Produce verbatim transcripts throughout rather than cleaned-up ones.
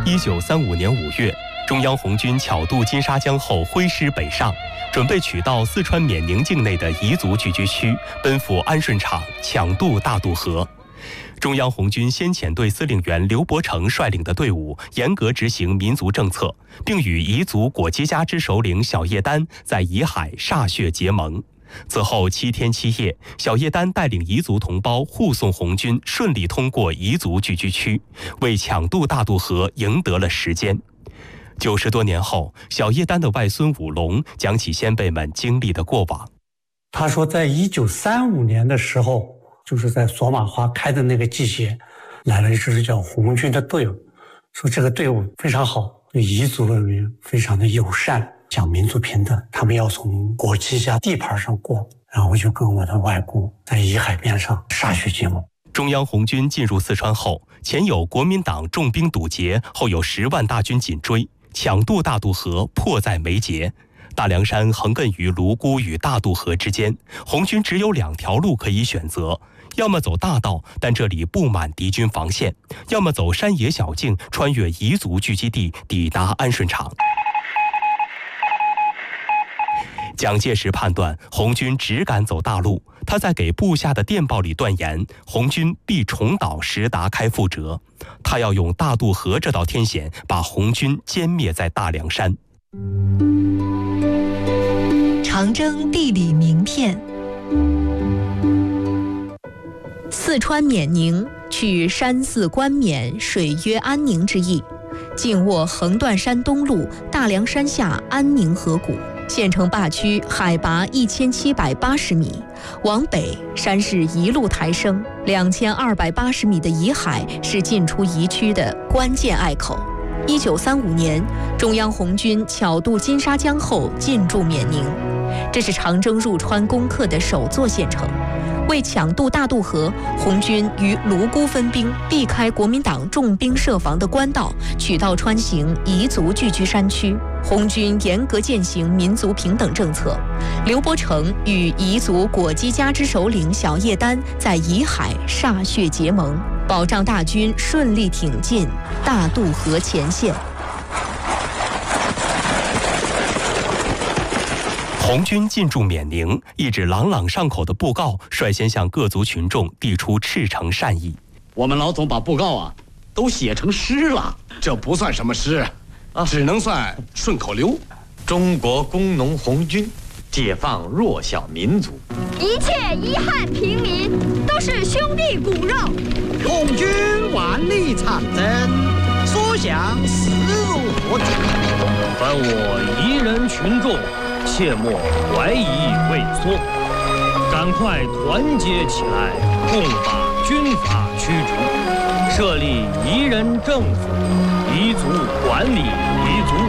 一九三五年五月，中央红军巧渡金沙江后挥师北上，准备取道四川缅宁境内的彝族聚居区，奔赴安顺场，抢渡大渡河。中央红军先遣队司令员刘伯承率领的队伍严格执行民族政策，并与彝族果基家之首领小叶丹在彝海歃血结盟。此后七天七夜，小叶丹带领彝族同胞护送红军顺利通过彝族聚居区，为抢渡大渡河赢得了时间。九十多年后，小叶丹的外孙武龙讲起先辈们经历的过往。 他说，在一九三五年的时候，就是在索马花开的那个季节，来了一支叫红军的队伍，说这个队伍非常好，对彝族人民非常的友善，讲民族平等，他们要从果基家地盘上过，然后我就跟我的外公在彝海边上歃血结盟。 中央红军进入四川后，前有国民党重兵堵截，后有十万大军紧追，抢渡大渡河迫在眉睫。大凉山横亘于泸沽与大渡河之间，红军只有两条路可以选择，要么走大道，但这里布满敌军防线，要么走山野小径，穿越彝族聚集地，抵达安顺场。蒋介石判断红军只敢走大路，他在给部下的电报里断言，红军必重蹈石达开覆辙，他要用大渡河这道天险，把红军歼灭在大凉山。 长征地理名片。四川缅宁，取山寺冠冕，水曰安宁之意，紧握横断山东路大凉山下安宁河谷。县城坝区海拔一千七百八十米，往北山势一路抬升，两千二百八十米的彝海是进出彝区的关键隘口。一九三五年，中央红军巧渡金沙江后进驻缅宁，这是长征入川攻克的首座县城。为抢渡大渡河，红军于泸沽分兵，避开国民党重兵设防的官道，取道穿行彝族聚居山区。红军严格践行民族平等政策。刘伯承与彝族果基家之首领小叶丹在彝海歃血结盟，保障大军顺利挺进大渡河前线。 红军进驻缅宁，一纸朗朗上口的布告率先向各族群众递出赤诚善意。 我们老总把布告啊都写成诗了， 这不算什么诗，啊、只能算顺口溜。 中国工农红军解放弱小民族， 一切遗憾平民都是兄弟骨肉。 红军万里长征，所向势如破竹。 凡我彝人群众，切莫怀疑畏缩，赶快团结起来，共把军阀驱逐，设立彝人政府，彝族管理彝族。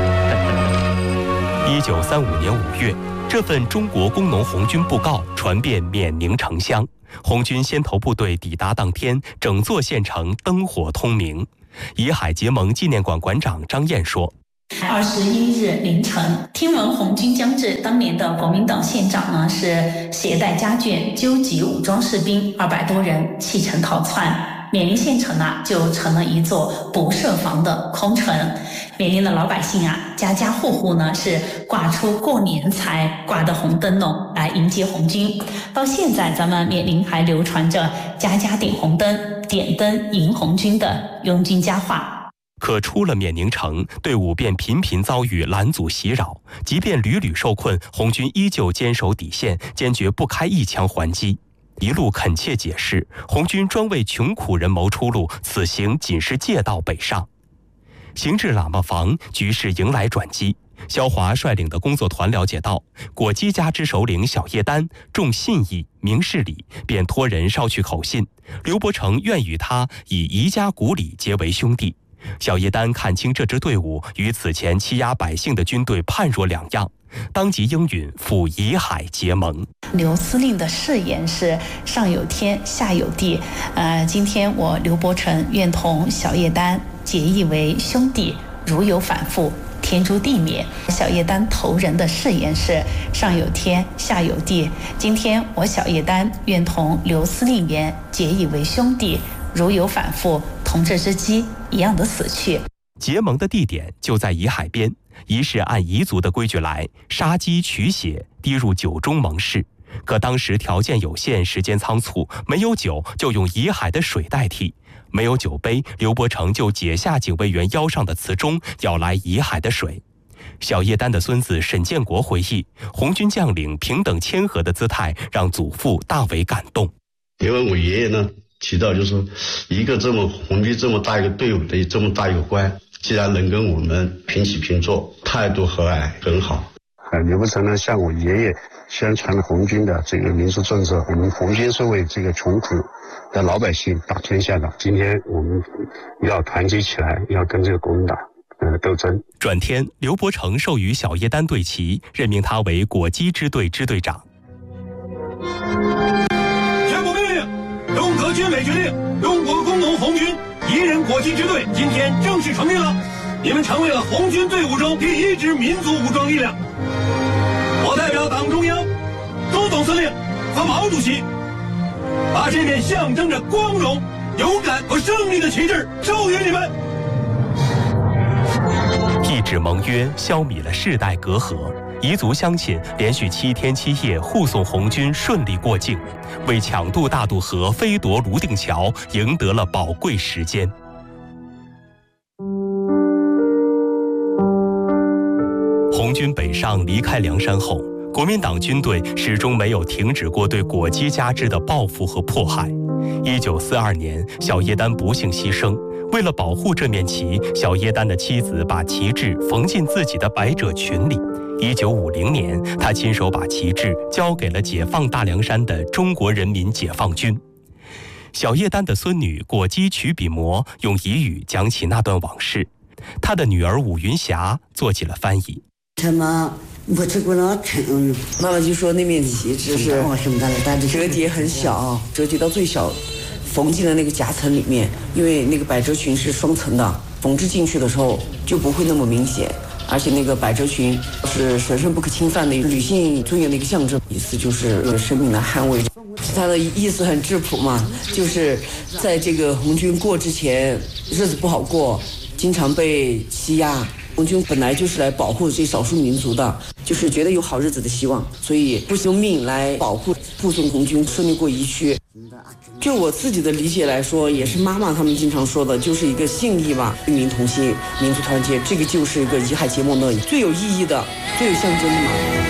一九三五年五月，这份中国工农红军布告传遍缅宁城乡。红军先头部队抵达当天，整座县城灯火通明。彝海结盟纪念馆馆长张燕说， 二十一日凌晨，听闻红军将至，当年的国民党县长呢是携带家眷，纠集武装士兵二百多人弃城逃窜，缅宁县城啊就成了一座不设防的空城。缅宁的老百姓啊，家家户户呢是挂出过年才挂的红灯笼来迎接红军。到现在，咱们缅宁还流传着家家点红灯、点灯迎红军的拥军佳话。 可出了缅宁城，队伍便频频遭遇拦阻袭扰，即便屡屡受困，红军依旧坚守底线，坚决不开一枪还击。一路恳切解释，红军专为穷苦人谋出路，此行仅是借道北上。行至喇嘛房，局势迎来转机。萧华率领的工作团了解到，果基家之首领小叶丹重信义、明事理，便托人捎去口信，刘伯承愿与他以彝家骨理结为兄弟。小叶丹看清这支队伍与此前欺压百姓的军队判若两样，当即应允赴彝海结盟。 刘司令的誓言是上有天下有地，呃，今天我刘伯承愿同小叶丹结义为兄弟，如有反复，天诛地灭。小叶丹头人的誓言是上有天下有地，今天我小叶丹愿同刘司令员结义为兄弟，如有反复，同这只鸡一样的死去。 结盟的地点就在沂海边，仪式按彝族的规矩来，杀鸡取血，滴入酒中盟誓。可当时条件有限，时间仓促，没有酒就用沂海的水代替。没有酒杯，刘伯承就解下警卫员腰上的瓷钟，舀来沂海的水。小叶丹的孙子沈建国回忆，红军将领平等谦和的姿态让祖父大为感动。 因为我爷爷呢提到，就是一个这么红军这么大一个队伍的这么大一个官，既然能跟我们平起平坐，态度和蔼很好。 呃，刘伯承呢向我爷爷宣传了红军的这个民族政策。我们红军是为这个穷苦的老百姓打天下的，今天我们要团结起来，要跟这个国民党呃斗争。 转天，刘伯承授予小叶丹队旗，任命他为果击支队支队长。 全部命令，中革军委决定，中国工农红军彝人果击支队今天正式成立了，你们成为了红军队伍中第一支民族武装力量。我代表党中央、周总司令和毛主席，把这面象征着光荣、勇敢和胜利的旗帜授予你们。 一纸盟约消弭了世代隔阂，彝族乡亲连续七天七夜护送红军顺利过境，为抢渡大渡河、飞夺泸定桥赢得了宝贵时间。红军北上离开梁山后，国民党军队始终没有停止过对果击加之的报复和迫害。一九四二年，小叶丹不幸牺牲。为了保护这面旗，小叶丹的妻子把旗帜缝进自己的百褶裙里。一九五零年，他亲手把旗帜交给了解放大凉山的中国人民解放军。小叶丹的孙女果击曲笔魔用彝语讲起那段往事，他的女儿武云霞做起了翻译。 他妈，我这个老疼。 妈妈就说那面旗帜是折叠很小，折叠到最小，缝进了那个夹层里面，因为那个百褶裙是双层的，缝制进去的时候就不会那么明显。而且那个百褶裙是神圣不可侵犯的女性尊严的一个象征，意思就是用生命来捍卫。它的意思很质朴嘛，就是在这个红军过之前，日子不好过，经常被欺压。红军本来就是来保护这少数民族的，就是觉得有好日子的希望，所以不惜用命来保护护送红军顺利过疫区。就我自己的理解来说，也是妈妈他们经常说的，就是一个信义吧，与民同心，民族团结，这个就是一个沂海结盟的最有意义的、最有象征的嘛。